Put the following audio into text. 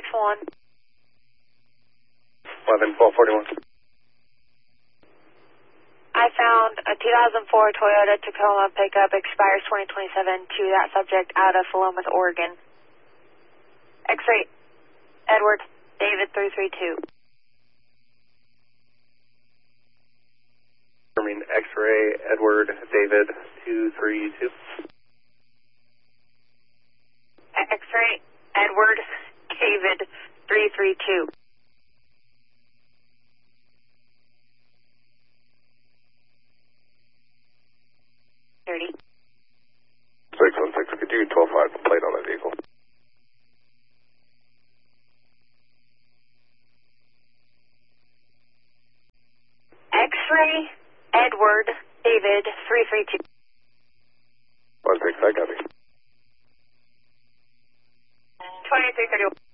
1. 11-1241. I found a 2004 Toyota Tacoma pickup, expires 2027, to that subject out of Philomath, Oregon. X-ray, Edward, David 332. X-ray, Edward, David 232. X-ray, Edward, David 332. Could you 12-5 plate on that vehicle? X-ray, Edward, David 332. 1-6, I got you. 2331.